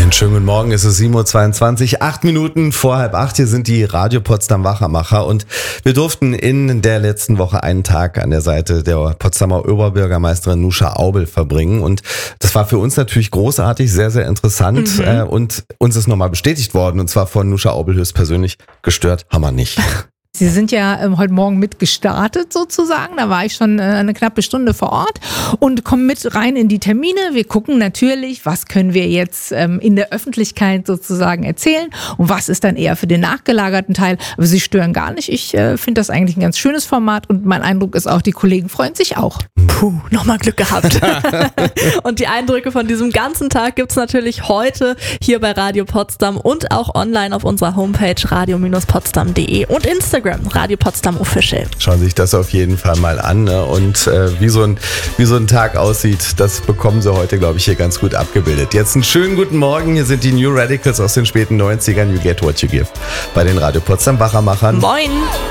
Einen schönen guten Morgen, es ist 7.22 Uhr, 8 Minuten vor 7:30. Hier sind die Radio Potsdam Wachermacher und wir durften in der letzten Woche einen Tag an der Seite der Potsdamer Oberbürgermeisterin Nuscha Aubel verbringen und das war für uns natürlich großartig, sehr, sehr interessant und uns ist nochmal bestätigt worden und zwar von Nuscha Aubel höchstpersönlich, gestört haben wir nicht. Sie sind ja heute Morgen mit gestartet sozusagen, da war ich schon eine knappe Stunde vor Ort und kommen mit rein in die Termine. Wir gucken natürlich, was können wir jetzt in der Öffentlichkeit sozusagen erzählen und was ist dann eher für den nachgelagerten Teil. Aber Sie stören gar nicht, ich finde das eigentlich ein ganz schönes Format und mein Eindruck ist auch, die Kollegen freuen sich auch. Puh, nochmal Glück gehabt. Und die Eindrücke von diesem ganzen Tag gibt's natürlich heute hier bei Radio Potsdam und auch online auf unserer Homepage radio-potsdam.de und Instagram, Radio Potsdam Official. Schauen Sie sich das auf jeden Fall mal an, ne? Und wie so ein Tag aussieht, das bekommen Sie heute, glaube ich, hier ganz gut abgebildet. Jetzt einen schönen guten Morgen, hier sind die New Radicals aus den späten 90ern, You Get What You Give, bei den Radio Potsdam Wachermachern. Moin!